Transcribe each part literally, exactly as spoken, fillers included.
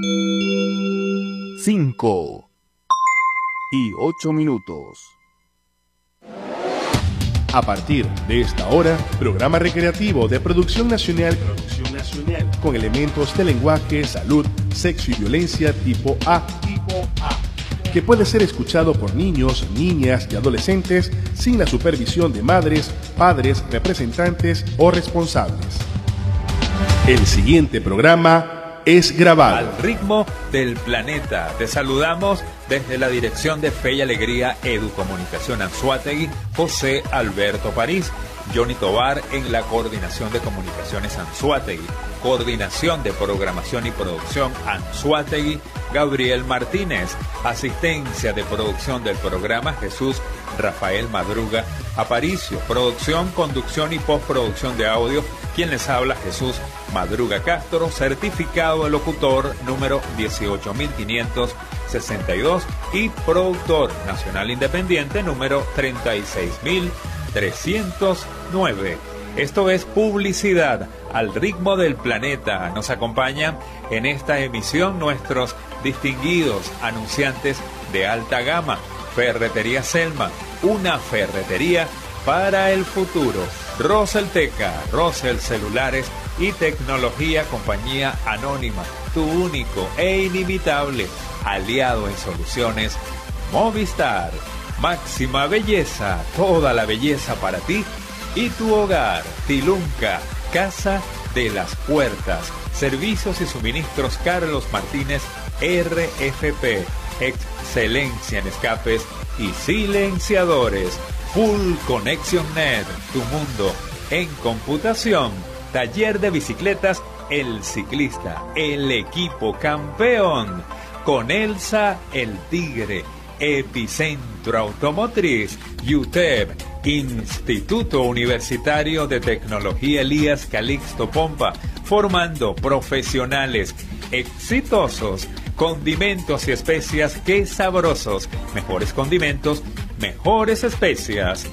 Cinco y ocho minutos. A partir de esta hora, programa recreativo de producción nacional, producción nacional con elementos de lenguaje, salud, sexo y violencia tipo A, tipo A, que puede ser escuchado por niños, niñas y adolescentes sin la supervisión de madres, padres, representantes o responsables. El siguiente programa es grabado. Al ritmo del planeta. Te saludamos desde la Dirección de Fe y Alegría Educomunicación Anzoátegui, José Alberto París, Johnny Tobar en la Coordinación de Comunicaciones Anzoátegui, Coordinación de Programación y Producción Anzoátegui, Gabriel Martínez, Asistencia de Producción del programa Jesús Rafael Madruga Aparicio, Producción, Conducción y Postproducción de Audio, quien les habla Jesús Madruga Castro, certificado de locutor número dieciocho mil quinientos sesenta y dos y productor nacional independiente número treinta y seis mil trescientos nueve. Esto es Publicidad al ritmo del planeta. Nos acompañan en esta emisión nuestros distinguidos anunciantes de alta gama. Ferretería Selma, una ferretería para el futuro. Rosel Teca, Rosel Celulares y Tecnología, compañía anónima, tu único e inimitable aliado en soluciones Movistar. Máxima Belleza, toda la belleza para ti y tu hogar. Tilunca, Casa de las Puertas. Servicios y suministros Carlos Martínez R F P. Excelencia en escapes y silenciadores. Full Connection Net, tu mundo en computación. Taller de bicicletas El Ciclista, el equipo campeón. Con Elsa el Tigre. Epicentro Automotriz. U T E B, Instituto Universitario de Tecnología Elías Calixto Pompa, formando profesionales exitosos. Condimentos y especias, qué sabrosos. Mejores condimentos, mejores especias.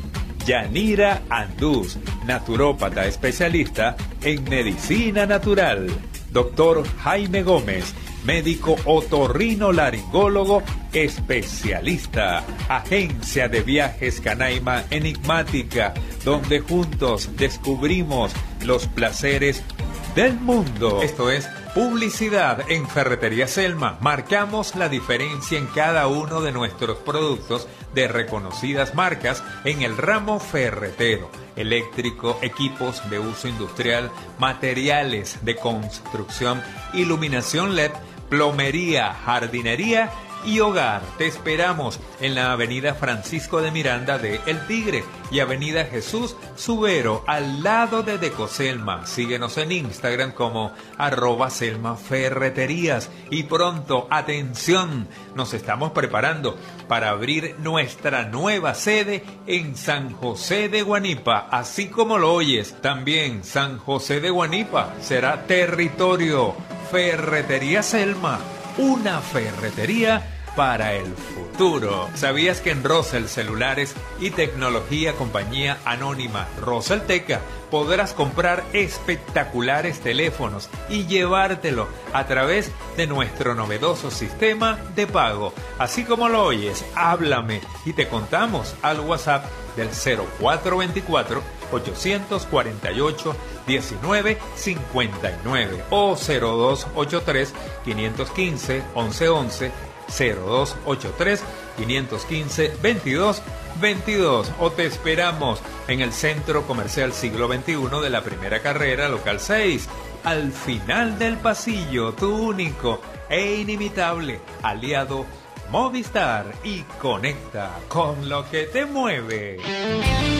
Yanira Andús, naturópata especialista en medicina natural. Doctor Jaime Gómez, médico otorrinolaringólogo especialista. Agencia de Viajes Canaima Enigmática, donde juntos descubrimos los placeres del mundo. Esto es Publicidad en Ferretería Selma. Marcamos la diferencia en cada uno de nuestros productos de reconocidas marcas en el ramo ferretero, eléctrico, equipos de uso industrial, materiales de construcción, iluminación L E D, plomería, jardinería y hogar. Te esperamos en la avenida Francisco de Miranda de El Tigre y avenida Jesús Subero, al lado de Decoselma. Síguenos en Instagram como arroba Selma Ferreterías. Y pronto, atención, nos estamos preparando para abrir nuestra nueva sede en San José de Guanipa, así como lo oyes. También San José de Guanipa será territorio. Ferretería Selma, una ferretería para el futuro. ¿Sabías que en Rosel Celulares y Tecnología, compañía anónima Rosel Teca, podrás comprar espectaculares teléfonos y llevártelo a través de nuestro novedoso sistema de pago? Así como lo oyes, háblame y te contamos al WhatsApp del cero cuatro veinticuatro, ochocientos cuarenta y ocho, diecinueve cincuenta y nueve o cero dos ochenta y tres, quinientos quince, once once, cero dos ochenta y tres, quinientos quince, veintidós veintidós, o te esperamos en el Centro Comercial Siglo veintiuno de la Primera Carrera, local seis, al final del pasillo, tu único e inimitable aliado Movistar, y conecta con lo que te mueve.